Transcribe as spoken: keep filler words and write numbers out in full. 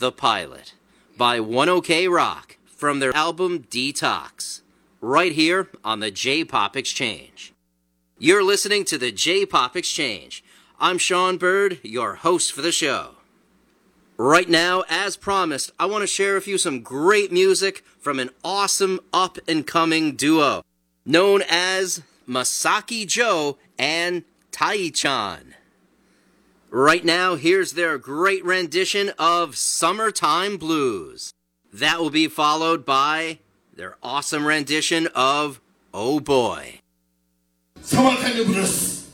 The Pilot by one OK Rock from their album Detox, right here on the J-Pop Exchange. You're listening to the J-Pop Exchange. I'm Sean Bird, your host for the show. Right now, as promised, I want to share with you some great music from an awesome up-and-coming duo known as Masaki Joe and Tai-chan. Right now, here's their great rendition of Summertime Blues. That will be followed by their awesome rendition of Oh Boy. Summertime Blues.